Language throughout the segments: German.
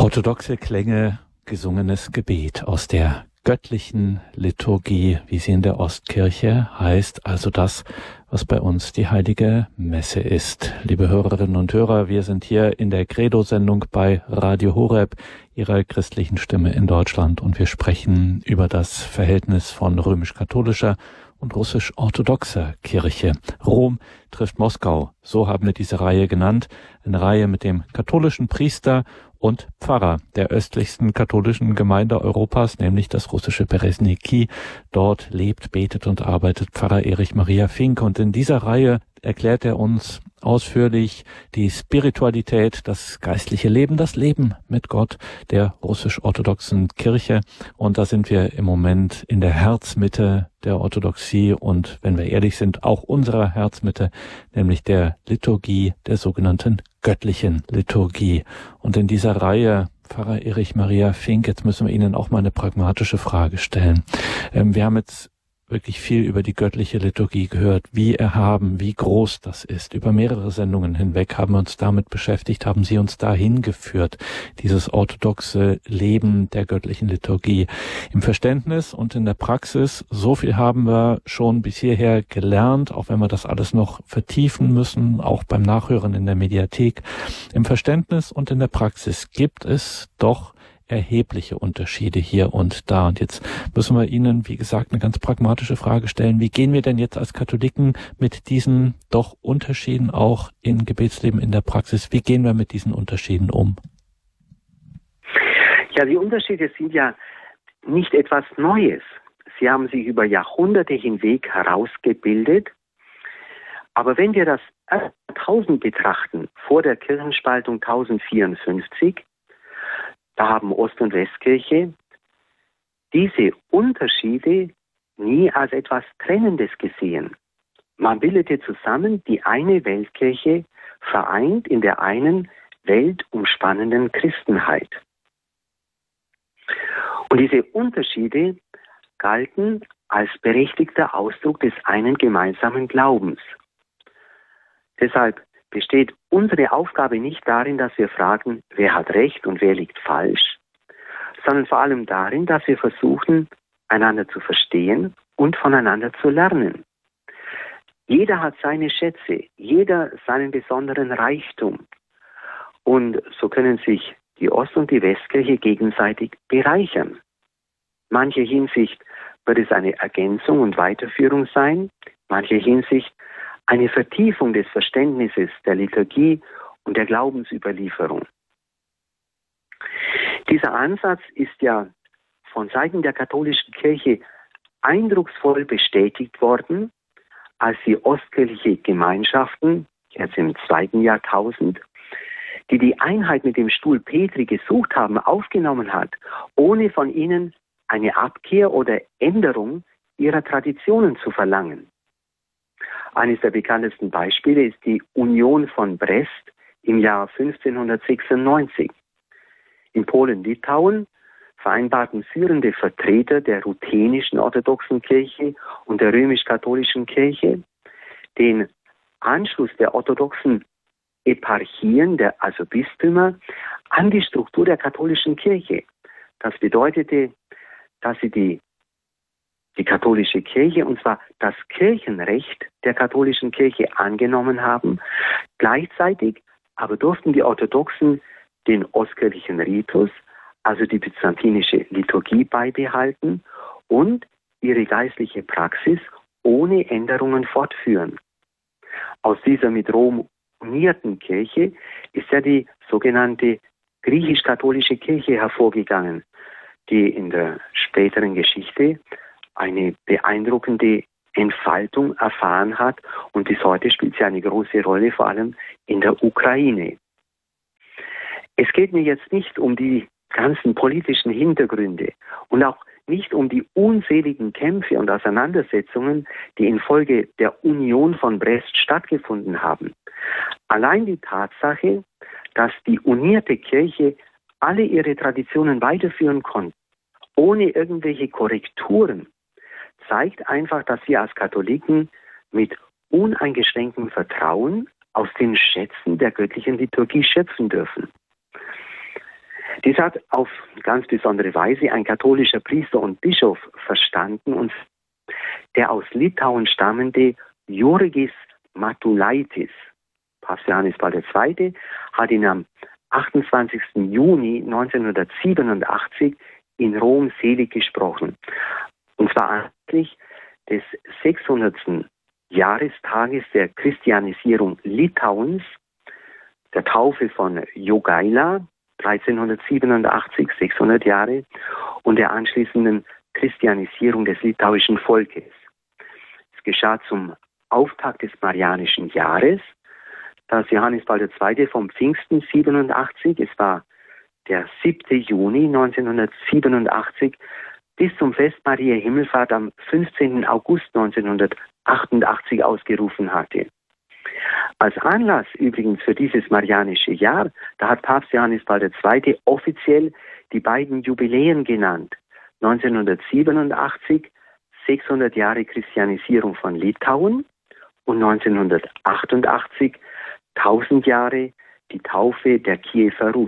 Orthodoxe Klänge, gesungenes Gebet aus der göttlichen Liturgie, wie sie in der Ostkirche heißt, also das, was bei uns die heilige Messe ist. Liebe Hörerinnen und Hörer, wir sind hier in der Credo-Sendung bei Radio Horeb, Ihrer christlichen Stimme in Deutschland, und wir sprechen über das Verhältnis von römisch-katholischer und russisch-orthodoxer Kirche. Rom trifft Moskau, so haben wir diese Reihe genannt, eine Reihe mit dem katholischen Priester und Pfarrer der östlichsten katholischen Gemeinde Europas, nämlich das russische Beresniki. Dort lebt, betet und arbeitet Pfarrer Erich Maria Fink. Und in dieser Reihe erklärt er uns ausführlich die Spiritualität, das geistliche Leben, das Leben mit Gott der russisch-orthodoxen Kirche. Und da sind wir im Moment in der Herzmitte der Orthodoxie und, wenn wir ehrlich sind, auch unserer Herzmitte, nämlich der Liturgie, der sogenannten göttlichen Liturgie. Und in dieser Reihe, Pfarrer Erich Maria Fink, jetzt müssen wir Ihnen auch mal eine pragmatische Frage stellen. Wir haben jetzt wirklich viel über die göttliche Liturgie gehört, wie erhaben, wie groß das ist. Über mehrere Sendungen hinweg haben wir uns damit beschäftigt, haben Sie uns dahin geführt, dieses orthodoxe Leben der göttlichen Liturgie. Im Verständnis und in der Praxis, so viel haben wir schon bis hierher gelernt, auch wenn wir das alles noch vertiefen müssen, auch beim Nachhören in der Mediathek. Im Verständnis und in der Praxis gibt es doch erhebliche Unterschiede hier und da. Und jetzt müssen wir Ihnen, wie gesagt, eine ganz pragmatische Frage stellen. Wie gehen wir denn jetzt als Katholiken mit diesen doch Unterschieden auch im Gebetsleben in der Praxis? Wie gehen wir mit diesen Unterschieden um? Ja, die Unterschiede sind ja nicht etwas Neues. Sie haben sich über Jahrhunderte hinweg herausgebildet. Aber wenn wir das Jahrtausend betrachten, vor der Kirchenspaltung 1054, da haben Ost- und Westkirche diese Unterschiede nie als etwas Trennendes gesehen. Man bildete zusammen die eine Weltkirche, vereint in der einen weltumspannenden Christenheit. Und diese Unterschiede galten als berechtigter Ausdruck des einen gemeinsamen Glaubens. Deshalb besteht unsere Aufgabe nicht darin, dass wir fragen, wer hat recht und wer liegt falsch, sondern vor allem darin, dass wir versuchen, einander zu verstehen und voneinander zu lernen. Jeder hat seine Schätze, jeder seinen besonderen Reichtum. Und so können sich die Ost- und die Westkirche gegenseitig bereichern. Manche Hinsicht wird es eine Ergänzung und Weiterführung sein, manche Hinsicht eine Vertiefung des Verständnisses der Liturgie und der Glaubensüberlieferung. Dieser Ansatz ist ja von Seiten der katholischen Kirche eindrucksvoll bestätigt worden, als die ostkirchliche Gemeinschaften, jetzt im 2. Jahrtausend, die Einheit mit dem Stuhl Petri gesucht haben, aufgenommen hat, ohne von ihnen eine Abkehr oder Änderung ihrer Traditionen zu verlangen. Eines der bekanntesten Beispiele ist die Union von Brest im Jahr 1596. In Polen-Litauen vereinbarten führende Vertreter der ruthenischen orthodoxen Kirche und der römisch-katholischen Kirche den Anschluss der orthodoxen Eparchien, also Bistümer, an die Struktur der katholischen Kirche. Das bedeutete, dass sie die katholische Kirche, und zwar das Kirchenrecht der katholischen Kirche angenommen haben. Gleichzeitig aber durften die Orthodoxen den ostkirchlichen Ritus, also die byzantinische Liturgie, beibehalten und ihre geistliche Praxis ohne Änderungen fortführen. Aus dieser mit Rom unierten Kirche ist ja die sogenannte griechisch-katholische Kirche hervorgegangen, die in der späteren Geschichte eine beeindruckende Entfaltung erfahren hat und bis heute spielt sie eine große Rolle, vor allem in der Ukraine. Es geht mir jetzt nicht um die ganzen politischen Hintergründe und auch nicht um die unzähligen Kämpfe und Auseinandersetzungen, die infolge der Union von Brest stattgefunden haben. Allein die Tatsache, dass die unierte Kirche alle ihre Traditionen weiterführen konnte, ohne irgendwelche Korrekturen, zeigt einfach, dass wir als Katholiken mit uneingeschränktem Vertrauen aus den Schätzen der göttlichen Liturgie schöpfen dürfen. Dies hat auf ganz besondere Weise ein katholischer Priester und Bischof verstanden, und der aus Litauen stammende Jurgis Matulaitis. Papst Johannes Paul II. Hat ihn am 28. Juni 1987 in Rom selig gesprochen. Und zwar anlässlich des 600. Jahrestages der Christianisierung Litauens, der Taufe von Jogaila 1387, 600 Jahre, und der anschließenden Christianisierung des litauischen Volkes. Es geschah zum Auftakt des Marianischen Jahres, das Johannes Paul II. Vom Pfingsten 87, es war der 7. Juni 1987, bis zum Fest Mariä Himmelfahrt am 15. August 1988 ausgerufen hatte. Als Anlass übrigens für dieses Marianische Jahr, da hat Papst Johannes Paul II. Offiziell die beiden Jubiläen genannt. 1987, 600 Jahre Christianisierung von Litauen, und 1988, 1000 Jahre die Taufe der Kiewer Rus.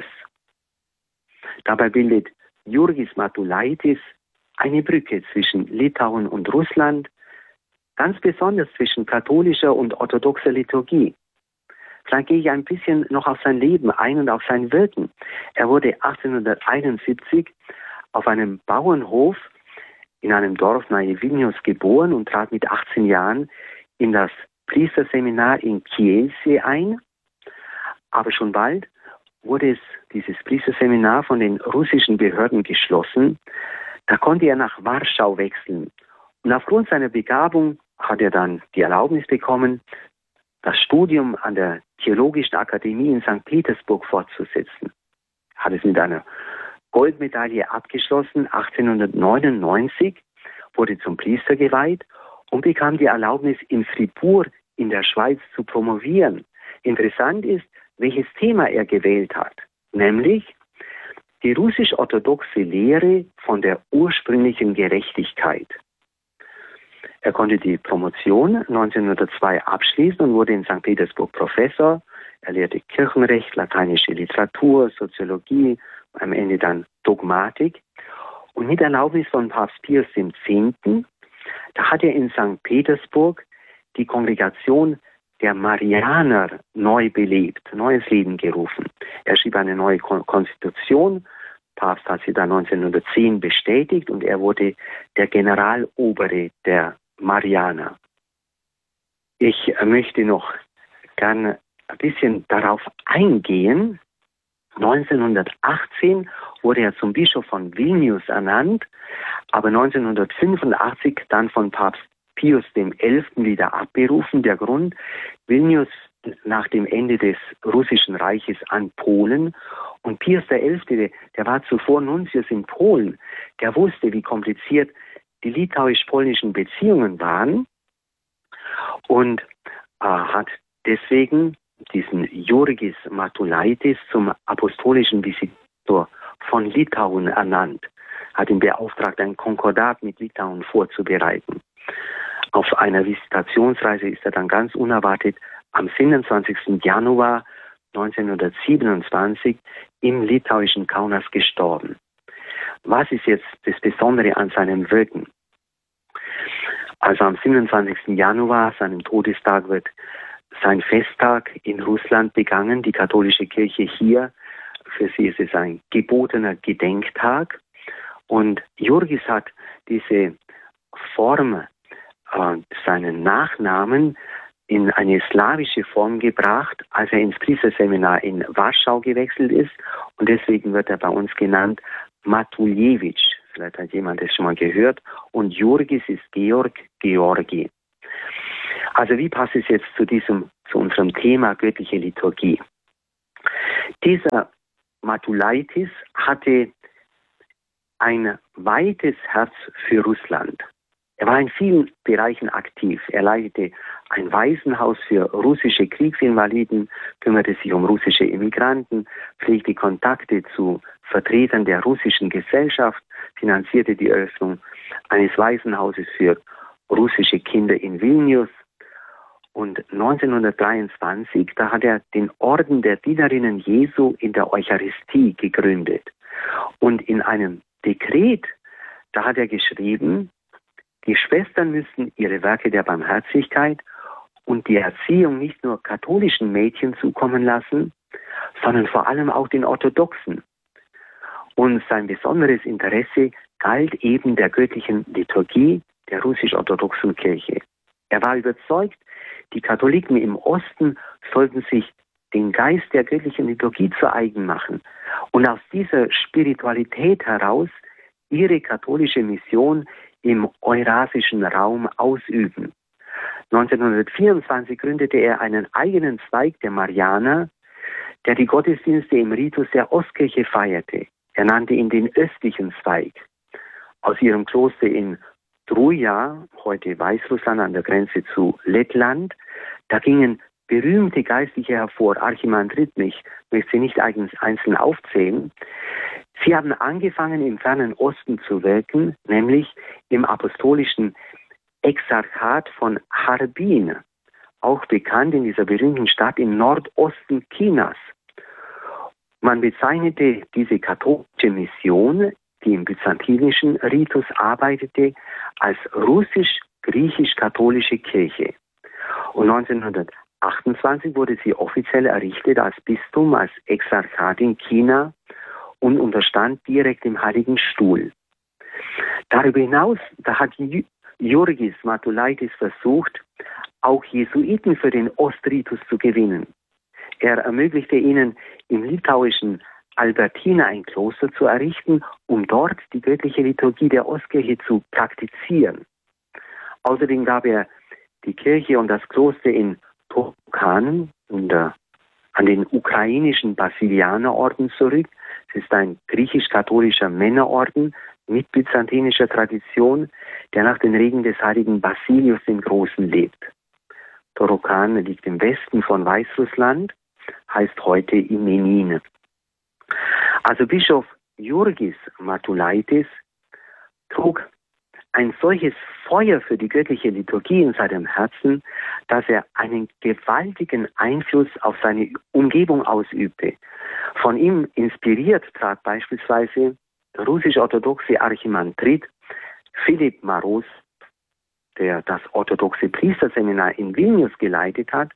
Dabei bildet Jurgis Matulaitis eine Brücke zwischen Litauen und Russland, ganz besonders zwischen katholischer und orthodoxer Liturgie. Vielleicht gehe ich ein bisschen noch auf sein Leben ein und auf sein Wirken. Er wurde 1871 auf einem Bauernhof in einem Dorf nahe Vilnius geboren und trat mit 18 Jahren in das Priesterseminar in Kielce ein. Aber schon bald wurde dieses Priesterseminar von den russischen Behörden geschlossen. Da konnte er nach Warschau wechseln. Und aufgrund seiner Begabung hat er dann die Erlaubnis bekommen, das Studium an der Theologischen Akademie in St. Petersburg fortzusetzen. Er hat es mit einer Goldmedaille abgeschlossen. 1899 wurde zum Priester geweiht und bekam die Erlaubnis, in Fribourg in der Schweiz zu promovieren. Interessant ist, welches Thema er gewählt hat, nämlich die russisch-orthodoxe Lehre von der ursprünglichen Gerechtigkeit. Er konnte die Promotion 1902 abschließen und wurde in St. Petersburg Professor. Er lehrte Kirchenrecht, lateinische Literatur, Soziologie, am Ende dann Dogmatik. Und mit Erlaubnis von Papst Pius X., da hat er in St. Petersburg die Kongregation der Marianer neu belebt, neues Leben gerufen. Er schrieb eine neue Konstitution. Papst hat sie dann 1910 bestätigt und er wurde der Generalobere der Marianer. Ich möchte noch gerne ein bisschen darauf eingehen. 1918 wurde er zum Bischof von Vilnius ernannt, aber 1985 dann von Papst Pius XI. Wieder abberufen. Der Grund: Vilnius nach dem Ende des Russischen Reiches an Polen, und Pius XI., der war zuvor Nuntius in Polen, der wusste, wie kompliziert die litauisch-polnischen Beziehungen waren und hat deswegen diesen Jurgis Matulaitis zum apostolischen Visitor von Litauen ernannt, hat ihn beauftragt, ein Konkordat mit Litauen vorzubereiten. Auf einer Visitationsreise ist er dann ganz unerwartet am 27. Januar 1927 im litauischen Kaunas gestorben. Was ist jetzt das Besondere an seinem Wirken? Also am 27. Januar, seinem Todestag, wird sein Festtag in Russland begangen. Die katholische Kirche hier, für sie ist es ein gebotener Gedenktag. Und Jurgis hat diese Form, seinen Nachnamen, in eine slawische Form gebracht, als er ins Priesterseminar in Warschau gewechselt ist. Und deswegen wird er bei uns genannt Matuljewitsch. Vielleicht hat jemand das schon mal gehört. Und Jurgis ist Georgi. Also wie passt es jetzt zu unserem Thema göttliche Liturgie? Dieser Matulaitis hatte ein weites Herz für Russland. Er war in vielen Bereichen aktiv. Er leitete ein Waisenhaus für russische Kriegsinvaliden, kümmerte sich um russische Immigranten, pflegte Kontakte zu Vertretern der russischen Gesellschaft, finanzierte die Eröffnung eines Waisenhauses für russische Kinder in Vilnius. Und 1923, da hat er den Orden der Dienerinnen Jesu in der Eucharistie gegründet. Und in einem Dekret, da hat er geschrieben, die Schwestern müssen ihre Werke der Barmherzigkeit und die Erziehung nicht nur katholischen Mädchen zukommen lassen, sondern vor allem auch den Orthodoxen. Und sein besonderes Interesse galt eben der göttlichen Liturgie der russisch-orthodoxen Kirche. Er war überzeugt, die Katholiken im Osten sollten sich den Geist der göttlichen Liturgie zu eigen machen und aus dieser Spiritualität heraus ihre katholische Mission im eurasischen Raum ausüben. 1924 gründete er einen eigenen Zweig der Marianer, der die Gottesdienste im Ritus der Ostkirche feierte. Er nannte ihn den östlichen Zweig. Aus ihrem Kloster in Truja, heute Weißrussland an der Grenze zu Lettland, da gingen berühmte Geistliche hervor, Archimandrit, ich möchte sie nicht einzeln aufzählen. Sie haben angefangen, im fernen Osten zu wirken, nämlich im apostolischen Exarchat von Harbin, auch bekannt in dieser berühmten Stadt im Nordosten Chinas. Man bezeichnete diese katholische Mission, die im byzantinischen Ritus arbeitete, als russisch-griechisch-katholische Kirche. Und 1928 wurde sie offiziell errichtet als Bistum, als Exarchat in China und unterstand direkt dem Heiligen Stuhl. Darüber hinaus, da hat Jurgis Matulaitis versucht, auch Jesuiten für den Ostritus zu gewinnen. Er ermöglichte ihnen, im litauischen Albertina ein Kloster zu errichten, um dort die göttliche Liturgie der Ostkirche zu praktizieren. Außerdem gab er die Kirche und das Kloster in Torokan an den ukrainischen Basilianerorden zurück. Es ist ein griechisch-katholischer Männerorden mit byzantinischer Tradition, der nach den Regeln des heiligen Basilius den Großen lebt. Torokan liegt im Westen von Weißrussland, heißt heute Imenin. Also Bischof Jurgis Matulaitis trug ein solches Feuer für die göttliche Liturgie in seinem Herzen, dass er einen gewaltigen Einfluss auf seine Umgebung ausübte. Von ihm inspiriert trat beispielsweise der russisch-orthodoxe Archimandrit Philipp Maros, der das orthodoxe Priesterseminar in Vilnius geleitet hat,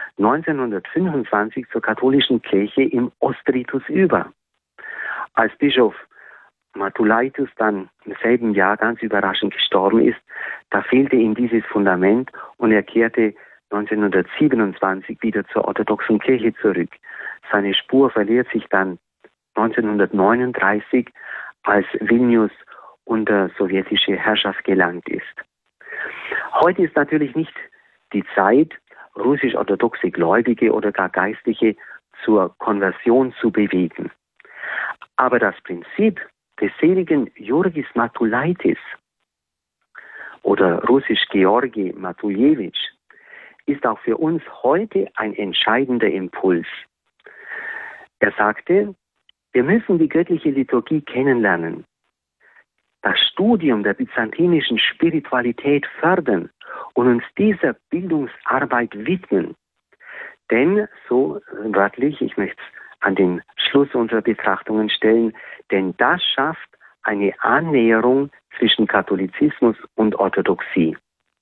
1925 zur katholischen Kirche im Ostritus über. Als Bischof Matulaitis dann im selben Jahr ganz überraschend gestorben ist, da fehlte ihm dieses Fundament und er kehrte 1927 wieder zur orthodoxen Kirche zurück. Seine Spur verliert sich dann 1939, als Vilnius unter sowjetische Herrschaft gelangt ist. Heute ist natürlich nicht die Zeit, russisch-orthodoxe Gläubige oder gar Geistliche zur Konversion zu bewegen. Aber das Prinzip des seligen Jurgis Matulaitis oder russisch Georgi Matuljewitsch ist auch für uns heute ein entscheidender Impuls. Er sagte, wir müssen die göttliche Liturgie kennenlernen, das Studium der byzantinischen Spiritualität fördern und uns dieser Bildungsarbeit widmen. Denn, so wörtlich, ich möchte es an den Schluss unserer Betrachtungen stellen, denn das schafft eine Annäherung zwischen Katholizismus und Orthodoxie.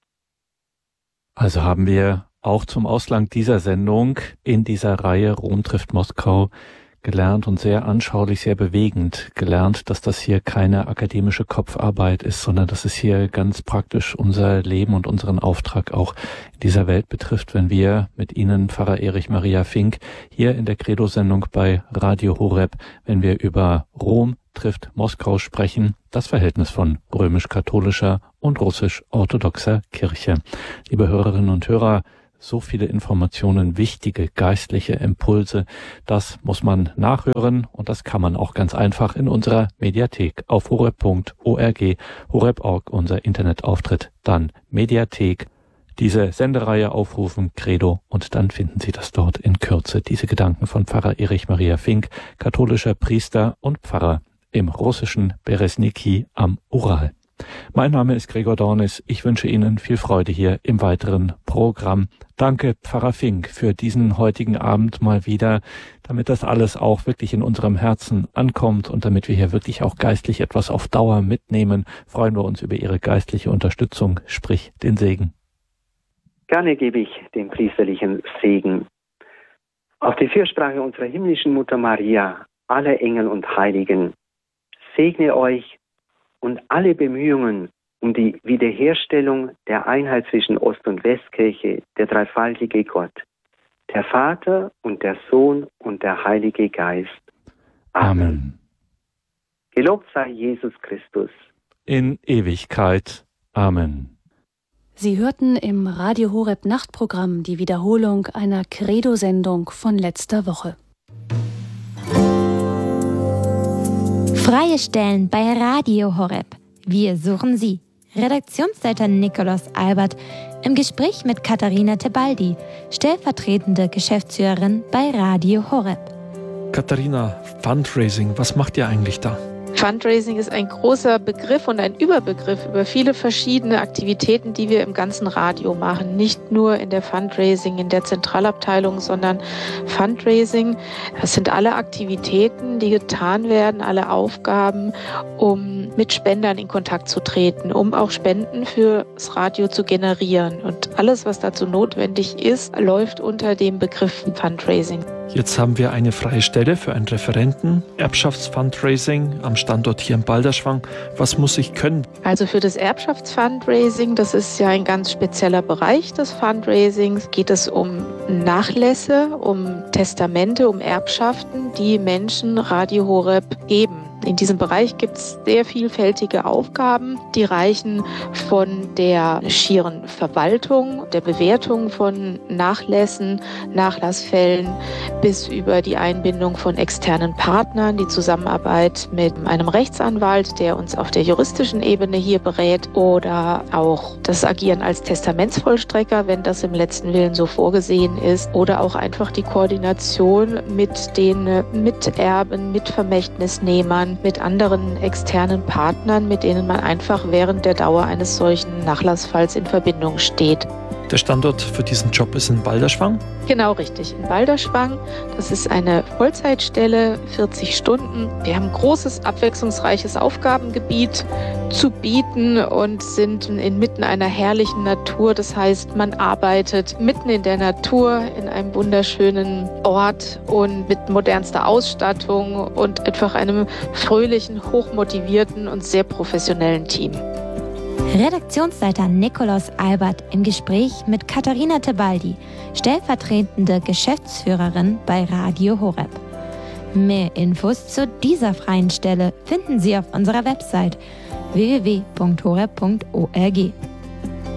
Also haben wir auch zum Ausgang dieser Sendung in dieser Reihe Rom trifft Moskau gelernt und sehr anschaulich, sehr bewegend gelernt, dass das hier keine akademische Kopfarbeit ist, sondern dass es hier ganz praktisch unser Leben und unseren Auftrag auch in dieser Welt betrifft, wenn wir mit Ihnen, Pfarrer Erich Maria Fink, hier in der Credo-Sendung bei Radio Horeb, wenn wir über Rom trifft Moskau sprechen, das Verhältnis von römisch-katholischer und russisch-orthodoxer Kirche. Liebe Hörerinnen und Hörer, so viele Informationen, wichtige geistliche Impulse, das muss man nachhören und das kann man auch ganz einfach in unserer Mediathek auf horeb.org, horeb.org, unser Internetauftritt, dann Mediathek, diese Sendereihe aufrufen, Credo, und dann finden Sie das dort in Kürze. Diese Gedanken von Pfarrer Erich Maria Fink, katholischer Priester und Pfarrer im russischen Beresniki am Ural. Mein Name ist Gregor Dornis. Ich wünsche Ihnen viel Freude hier im weiteren Programm. Danke, Pfarrer Fink, für diesen heutigen Abend mal wieder, damit das alles auch wirklich in unserem Herzen ankommt und damit wir hier wirklich auch geistlich etwas auf Dauer mitnehmen, freuen wir uns über Ihre geistliche Unterstützung, sprich den Segen. Gerne gebe ich den priesterlichen Segen. Auf die Fürsprache unserer himmlischen Mutter Maria, aller Engel und Heiligen, segne euch und alle Bemühungen um die Wiederherstellung der Einheit zwischen Ost- und Westkirche, der dreifaltige Gott, der Vater und der Sohn und der Heilige Geist. Amen. Gelobt sei Jesus Christus. In Ewigkeit. Amen. Sie hörten im Radio Horeb Nachtprogramm die Wiederholung einer Credo-Sendung von letzter Woche. Freie Stellen bei Radio Horeb. Wir suchen Sie. Redaktionsleiter Nikolaus Albert im Gespräch mit Katharina Tebaldi, stellvertretende Geschäftsführerin bei Radio Horeb. Katharina, Fundraising, was macht ihr eigentlich da? Fundraising ist ein großer Begriff und ein Überbegriff über viele verschiedene Aktivitäten, die wir im ganzen Radio machen. Nicht nur in der Fundraising, in der Zentralabteilung, sondern Fundraising, das sind alle Aktivitäten, die getan werden, alle Aufgaben, um mit Spendern in Kontakt zu treten, um auch Spenden fürs Radio zu generieren. Und alles, was dazu notwendig ist, läuft unter dem Begriff Fundraising. Jetzt haben wir eine freie Stelle für einen Referenten, Erbschaftsfundraising am Standort hier in Balderschwang. Was muss ich können? Also für das Erbschaftsfundraising, das ist ja ein ganz spezieller Bereich des Fundraisings, geht es um Nachlässe, um Testamente, um Erbschaften, die Menschen Radio Horeb geben. In diesem Bereich gibt es sehr vielfältige Aufgaben, die reichen von der schieren Verwaltung, der Bewertung von Nachlässen, Nachlassfällen bis über die Einbindung von externen Partnern, die Zusammenarbeit mit einem Rechtsanwalt, der uns auf der juristischen Ebene hier berät, oder auch das Agieren als Testamentsvollstrecker, wenn das im letzten Willen so vorgesehen ist, oder auch einfach die Koordination mit den Miterben, mit Vermächtnisnehmern, mit anderen externen Partnern, mit denen man einfach während der Dauer eines solchen Nachlassfalls in Verbindung steht. Der Standort für diesen Job ist in Balderschwang? Genau, richtig, in Balderschwang. Das ist eine Vollzeitstelle, 40 Stunden. Wir haben ein großes, abwechslungsreiches Aufgabengebiet zu bieten und sind inmitten einer herrlichen Natur. Das heißt, man arbeitet mitten in der Natur, in einem wunderschönen Ort und mit modernster Ausstattung und einfach einem fröhlichen, hochmotivierten und sehr professionellen Team. Redaktionsleiter Nikolaus Albert im Gespräch mit Katharina Tebaldi, stellvertretende Geschäftsführerin bei Radio Horeb. Mehr Infos zu dieser freien Stelle finden Sie auf unserer Website www.horeb.org.